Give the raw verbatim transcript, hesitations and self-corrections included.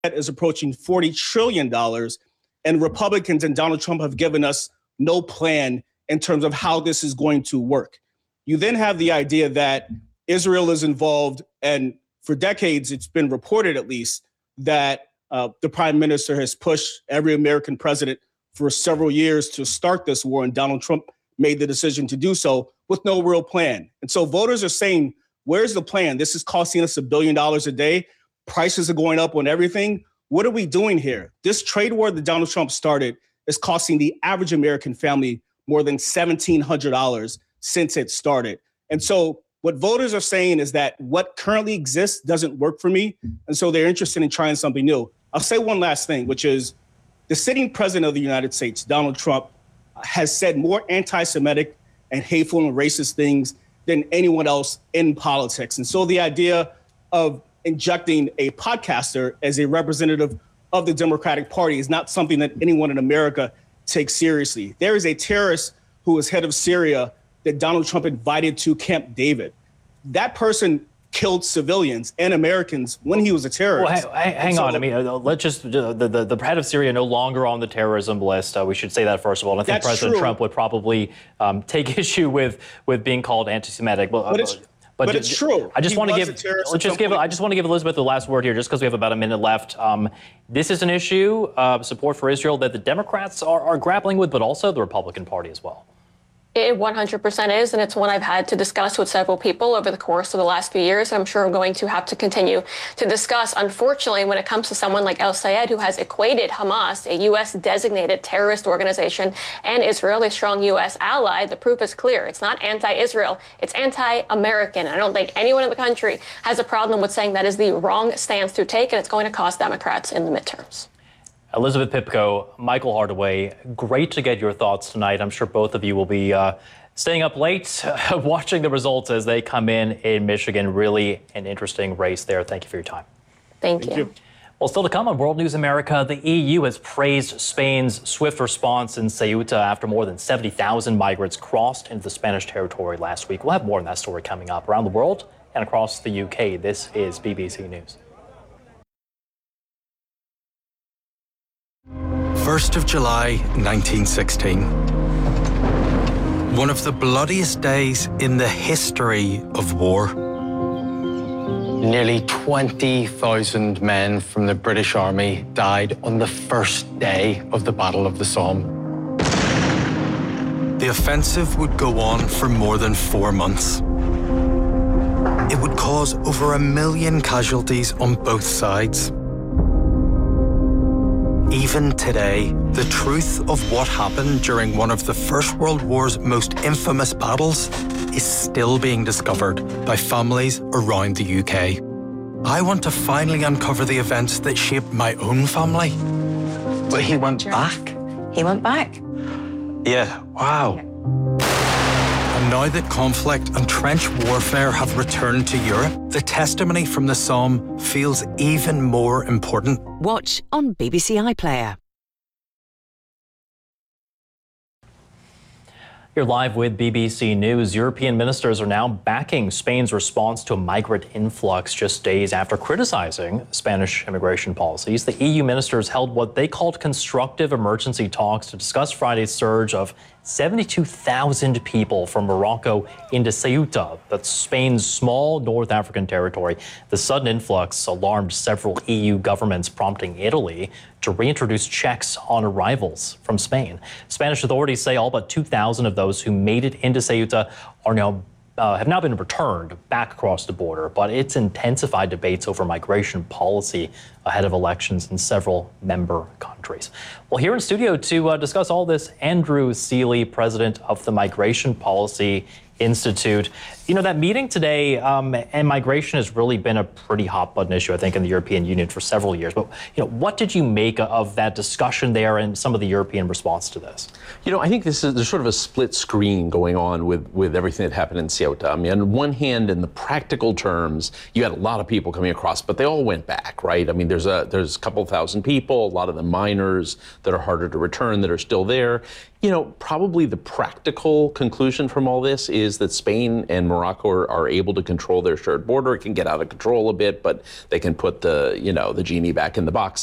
is approaching forty trillion dollars, and Republicans and Donald Trump have given us no plan in terms of how this is going to work. You then have the idea that Israel is involved, and for decades, it's been reported at least, that uh, the prime minister has pushed every American president for several years to start this war, and Donald Trump made the decision to do so with no real plan. And so voters are saying, where's the plan? This is costing us a billion dollars a day. Prices are going up on everything. What are we doing here? This trade war that Donald Trump started is costing the average American family more than seventeen hundred dollars since it started. And so what voters are saying is that what currently exists doesn't work for me. And so they're interested in trying something new. I'll say one last thing, which is the sitting president of the United States, Donald Trump, has said more anti-Semitic and hateful and racist things than anyone else in politics. And so the idea of injecting a podcaster as a representative of the Democratic Party is not something that anyone in America takes seriously. There is a terrorist who is head of Syria that Donald Trump invited to Camp David. That person killed civilians and Americans when he was a terrorist. Well, hang, hang so, on. I mean, uh, let's just, uh, the, the, the head of Syria no longer on the terrorism list. Uh, we should say that first of all. And I think President true. Trump would probably um, take issue with with being called anti-Semitic. Well, but it's, but, but it's true. I just he want to give, let's just give, I just want to give Elizabeth the last word here, just because we have about a minute left. Um, this is an issue, uh, support for Israel, that the Democrats are, are grappling with, but also the Republican Party as well. It one hundred percent is, and it's one I've had to discuss with several people over the course of the last few years. I'm sure I'm going to have to continue to discuss. Unfortunately, when it comes to someone like El Sayed, who has equated Hamas, a U S-designated terrorist organization, and Israel, a strong U S ally, the proof is clear. It's not anti-Israel. It's anti-American. I don't think anyone in the country has a problem with saying that is the wrong stance to take, and it's going to cost Democrats in the midterms. Elizabeth Pipko, Michael Hardaway, great to get your thoughts tonight. I'm sure both of you will be uh, staying up late, watching the results as they come in in Michigan. Really an interesting race there. Thank you for your time. Thank, Thank you. you. Well, still to come on World News America, the E U has praised Spain's swift response in Ceuta after more than seventy thousand migrants crossed into the Spanish territory last week. We'll have more on that story coming up. Around the world and across the U K, this is B B C News. first of July, nineteen sixteen. One of the bloodiest days in the history of war. Nearly twenty thousand men from the British Army died on the first day of the Battle of the Somme. The offensive would go on for more than four months. It would cause over a million casualties on both sides. Even today, the truth of what happened during one of the First World War's most infamous battles is still being discovered by families around the U K. I want to finally uncover the events that shaped my own family. But he went back? He went back. Yeah, wow. And now that conflict and trench warfare have returned to Europe, the testimony from the Somme feels even more important. Watch on B B C iPlayer. You're live with B B C News. European ministers are now backing Spain's response to a migrant influx just days after criticizing Spanish immigration policies. The E U ministers held what they called constructive emergency talks to discuss Friday's surge of seventy-two thousand people from Morocco into Ceuta, that's Spain's small North African territory. The sudden influx alarmed several E U governments, prompting Italy to reintroduce checks on arrivals from Spain. Spanish authorities say all but two thousand of those who made it into Ceuta are now Uh, have now been returned back across the border, but it's intensified debates over migration policy ahead of elections in several member countries. Well, here in studio to uh, discuss all this, Andrew Seeley, president of the Migration Policy Institute. You know, that meeting today um, and migration has really been a pretty hot button issue, I think, in the European Union for several years. But, you know, what did you make of that discussion there and some of the European response to this? You know, I think this is, there's sort of a split screen going on with, with everything that happened in Ceuta. I mean, on one hand, in the practical terms, you had a lot of people coming across, but they all went back, right? I mean, there's a, there's a couple thousand people, a lot of them minors that are harder to return that are still there. You know, probably the practical conclusion from all this is is that Spain and Morocco are, are able to control their shared border. It can get out of control a bit, but they can put the, you know, the genie back in the box.